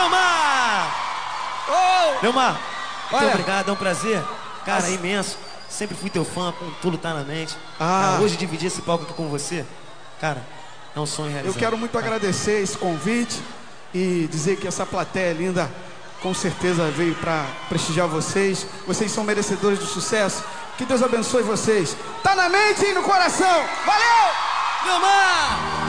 Leomar! Oh! Leomar, muito Olha. obrigado, é um prazer. Cara, é imenso. Sempre fui teu fã, com tudo tá na mente. Ah. Cara, hoje dividir esse palco aqui com você, cara, é um sonho realizado. Eu quero muito agradecer esse convite e dizer que essa plateia linda com certeza veio para prestigiar vocês. Vocês são merecedores do sucesso. Que Deus abençoe vocês. Tá na mente e no coração. Valeu! Leomar!